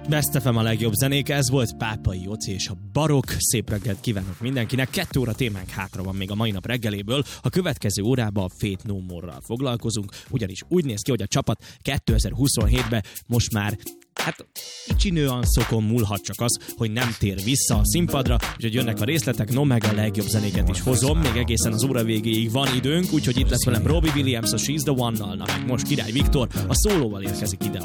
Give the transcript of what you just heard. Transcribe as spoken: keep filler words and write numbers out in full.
Best ef em a legjobb zenék, ez volt Pápai Jóci és a Barokk. Szép reggelt kívánok mindenkinek. Kettő óra témánk hátra van még a mai nap reggeléből. A következő órában a Faith No More-ral foglalkozunk, ugyanis úgy néz ki, hogy a csapat kétezer-huszonhétben most már hát kicsi nüanszokon múlhat csak az, hogy nem tér vissza a színpadra, úgyhogy jönnek a részletek, no meg a legjobb zenéket is hozom, még egészen az óra végéig van időnk, úgyhogy itt lesz velem Robbie Williams a She's the One-nal, na meg most Király Viktor a szólóval érkezik ide a